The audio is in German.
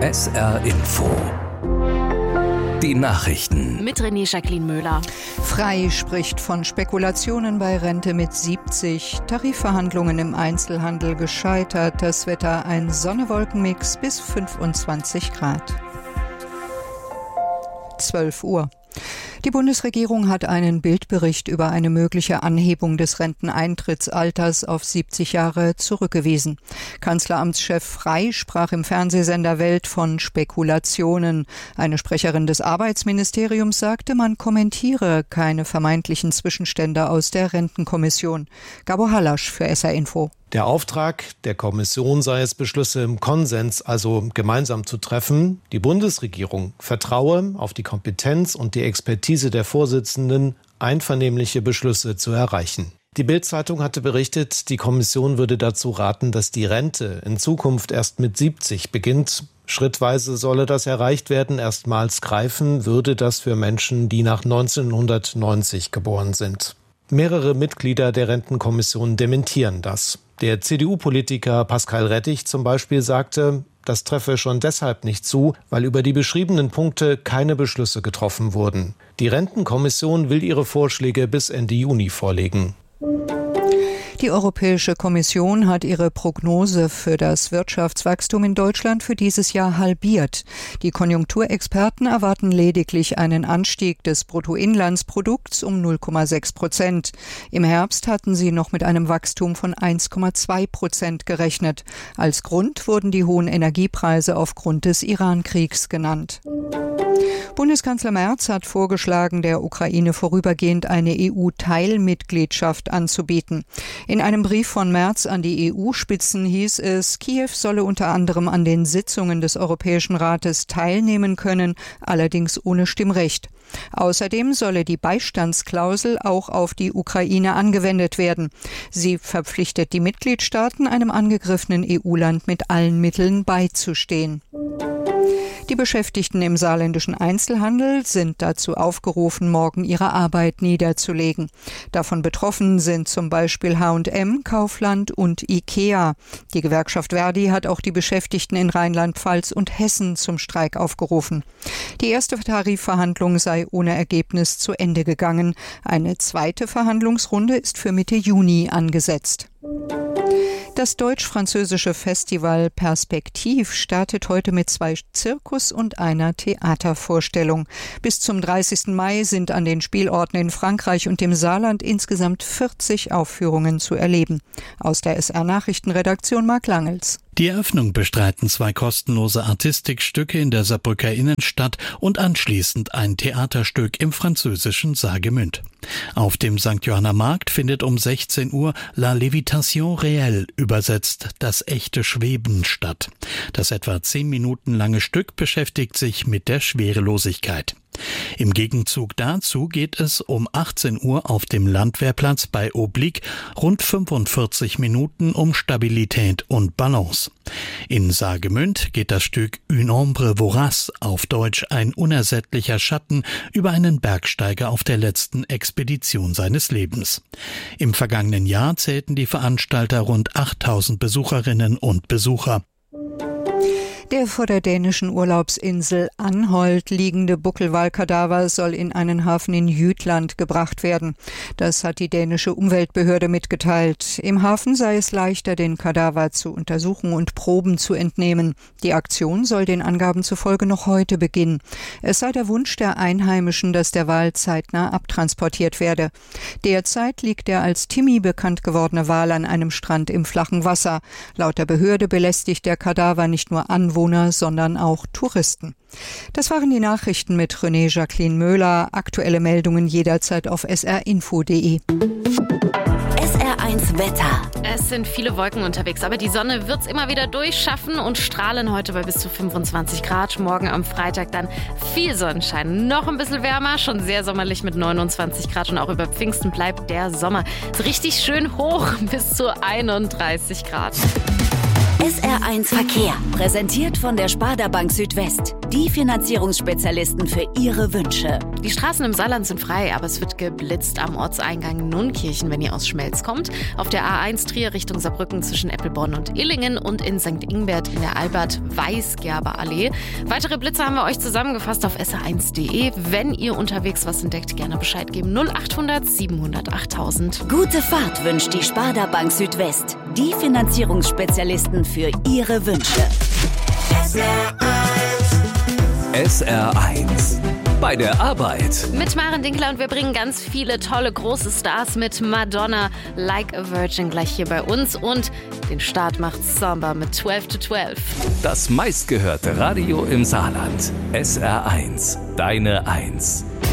SR Info. Die Nachrichten. Mit Jacqueline Möhler. Frei spricht von Spekulationen bei Rente mit 70. Tarifverhandlungen im Einzelhandel gescheitert. Das Wetter ein Sonne-Wolken-Mix bis 25 Grad. 12 Uhr. Die Bundesregierung hat einen Bildbericht über eine mögliche Anhebung des Renteneintrittsalters auf 70 Jahre zurückgewiesen. Kanzleramtschef Frey sprach im Fernsehsender Welt von Spekulationen. Eine Sprecherin des Arbeitsministeriums sagte, man kommentiere keine vermeintlichen Zwischenstände aus der Rentenkommission. Gabo Hallasch für SR Info. Der Auftrag der Kommission sei es, Beschlüsse im Konsens, also gemeinsam zu treffen. Die Bundesregierung vertraue auf die Kompetenz und die Expertise der Vorsitzenden, einvernehmliche Beschlüsse zu erreichen. Die Bild-Zeitung hatte berichtet, die Kommission würde dazu raten, dass die Rente in Zukunft erst mit 70 beginnt. Schrittweise solle das erreicht werden. Erstmals greifen würde das für Menschen, die nach 1990 geboren sind. Mehrere Mitglieder der Rentenkommission dementieren das. Der CDU-Politiker Pascal Rettig zum Beispiel sagte, das treffe schon deshalb nicht zu, weil über die beschriebenen Punkte keine Beschlüsse getroffen wurden. Die Rentenkommission will ihre Vorschläge bis Ende Juni vorlegen. Die Europäische Kommission hat ihre Prognose für das Wirtschaftswachstum in Deutschland für dieses Jahr halbiert. Die Konjunkturexperten erwarten lediglich einen Anstieg des Bruttoinlandsprodukts um 0,6%. Im Herbst hatten sie noch mit einem Wachstum von 1,2% gerechnet. Als Grund wurden die hohen Energiepreise aufgrund des Iran-Kriegs genannt. Bundeskanzler Merz hat vorgeschlagen, der Ukraine vorübergehend eine EU-Teilmitgliedschaft anzubieten. In einem Brief von Merz an die EU-Spitzen hieß es, Kiew solle unter anderem an den Sitzungen des Europäischen Rates teilnehmen können, allerdings ohne Stimmrecht. Außerdem solle die Beistandsklausel auch auf die Ukraine angewendet werden. Sie verpflichtet die Mitgliedstaaten, einem angegriffenen EU-Land mit allen Mitteln beizustehen. Die Beschäftigten im saarländischen Einzelhandel sind dazu aufgerufen, morgen ihre Arbeit niederzulegen. Davon betroffen sind zum Beispiel H&M, Kaufland und IKEA. Die Gewerkschaft Verdi hat auch die Beschäftigten in Rheinland-Pfalz und Hessen zum Streik aufgerufen. Die erste Tarifverhandlung sei ohne Ergebnis zu Ende gegangen. Eine zweite Verhandlungsrunde ist für Mitte Juni angesetzt. Das deutsch-französische Festival Perspektiv startet heute mit 2 Zirkus- und einer Theatervorstellung. Bis zum 30. Mai sind an den Spielorten in Frankreich und dem Saarland insgesamt 40 Aufführungen zu erleben. Aus der SR-Nachrichtenredaktion Marc Langels. Die Eröffnung bestreiten 2 kostenlose Artistikstücke in der Saarbrücker Innenstadt und anschließend ein Theaterstück im französischen Saargemünd. Auf dem St. Johanna Markt findet um 16 Uhr La Lévitation réelle, übersetzt das echte Schweben, statt. Das etwa 10 Minuten lange Stück beschäftigt sich mit der Schwerelosigkeit. Im Gegenzug dazu geht es um 18 Uhr auf dem Landwehrplatz bei Oblique rund 45 Minuten um Stabilität und Balance. In Saargemünd geht das Stück Une ombre vorace, auf Deutsch ein unersättlicher Schatten, über einen Bergsteiger auf der letzten Expedition seines Lebens. Im vergangenen Jahr zählten die Veranstalter rund 8000 Besucherinnen und Besucher. Der vor der dänischen Urlaubsinsel Anholt liegende Buckelwalkadaver soll in einen Hafen in Jütland gebracht werden. Das hat die dänische Umweltbehörde mitgeteilt. Im Hafen sei es leichter, den Kadaver zu untersuchen und Proben zu entnehmen. Die Aktion soll den Angaben zufolge noch heute beginnen. Es sei der Wunsch der Einheimischen, dass der Wal zeitnah abtransportiert werde. Derzeit liegt der als Timmy bekannt gewordene Wal an einem Strand im flachen Wasser. Laut der Behörde belästigt der Kadaver nicht nur Anwohner, sondern auch Touristen. Das waren die Nachrichten mit Jacqueline Möhler. Aktuelle Meldungen jederzeit auf srinfo.de. SR1 Wetter. Es sind viele Wolken unterwegs, aber die Sonne wird es immer wieder durchschaffen und strahlen heute bei bis zu 25 Grad. Morgen am Freitag dann viel Sonnenschein. Noch ein bisschen wärmer, schon sehr sommerlich mit 29 Grad und auch über Pfingsten bleibt der Sommer so richtig schön hoch bis zu 31 Grad. SR1 Verkehr, präsentiert von der Sparda Bank Südwest. Die Finanzierungsspezialisten für Ihre Wünsche. Die Straßen im Saarland sind frei, aber es wird geblitzt am Ortseingang Nunkirchen, wenn ihr aus Schmelz kommt. Auf der A1 Trier Richtung Saarbrücken zwischen Eppelborn und Illingen und in St. Ingbert in der Albert-Weißgerber-Allee. Weitere Blitze haben wir euch zusammengefasst auf sr1.de. Wenn ihr unterwegs was entdeckt, gerne Bescheid geben. 0800 700 8000. Gute Fahrt wünscht die Sparda Bank Südwest. Die Finanzierungsspezialisten für Ihre Wünsche. SR1 bei der Arbeit. Mit Maren Dinkler und wir bringen ganz viele tolle große Stars mit. Madonna, Like a Virgin gleich hier bei uns und den Start macht Samba mit 12 to 12. Das meistgehörte Radio im Saarland. SR1, deine 1.